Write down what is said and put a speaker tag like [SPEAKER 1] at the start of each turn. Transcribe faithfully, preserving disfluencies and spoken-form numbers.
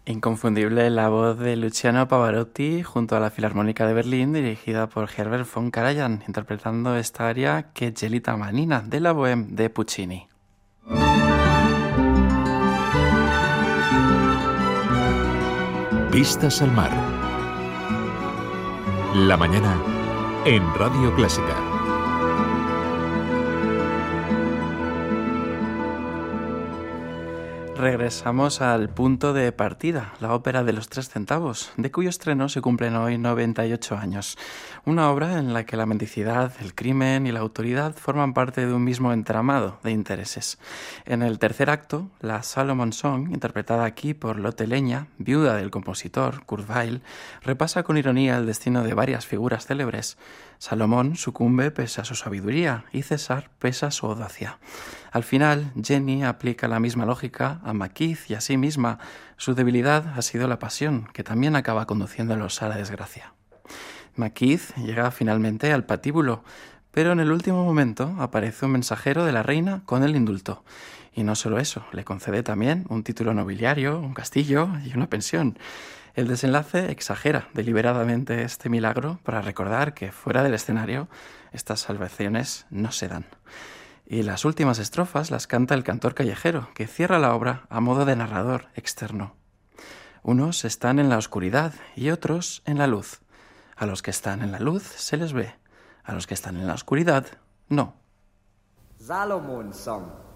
[SPEAKER 1] Inconfundible la voz de Luciano Pavarotti junto a la Filarmónica de Berlín, dirigida por Herbert von Karajan, interpretando esta aria Che gelida manina de la Bohème de Puccini.
[SPEAKER 2] Vistas al mar. La mañana en Radio Clásica.
[SPEAKER 1] Regresamos al punto de partida, la ópera de los tres centavos, de cuyo estreno se cumplen hoy noventa y ocho años. Una obra en la que la mendicidad, el crimen y la autoridad forman parte de un mismo entramado de intereses. En el tercer acto, la Salomon Song, interpretada aquí por Lotte Lenya, viuda del compositor Kurt Weill, repasa con ironía el destino de varias figuras célebres. Salomón sucumbe pese a su sabiduría y César pese a su audacia. Al final, Jenny aplica la misma lógica a Macheath y a sí misma. Su debilidad ha sido la pasión, que también acaba conduciéndolos a la desgracia. Macheath llega finalmente al patíbulo, pero en el último momento aparece un mensajero de la reina con el indulto. Y no solo eso, le concede también un título nobiliario, un castillo y una pensión. El desenlace exagera deliberadamente este milagro para recordar que fuera del escenario estas salvaciones no se dan. Y las últimas estrofas las canta el cantor callejero, que cierra la obra a modo de narrador externo. Unos están en la oscuridad y otros en la luz. A los que están en la luz se les ve, a los que están en la oscuridad, no.
[SPEAKER 3] Salomon Song.